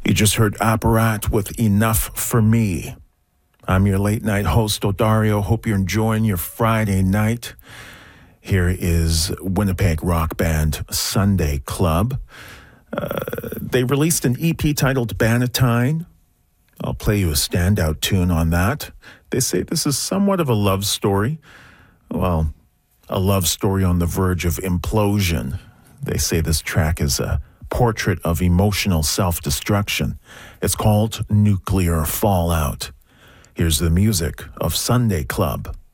You just heard Apparat with Enough for Me. I'm your late night host, Odario. Hope you're enjoying your Friday night. Here is Winnipeg rock band Sunday Club. They released an EP titled Bannatyne. I'll play you a standout tune on that. They say this is somewhat of a love story. Well, a love story on the verge of implosion. They say this track is a portrait of emotional self-destruction. It's called Nuclear Fallout. Here's the music of Sunday Club.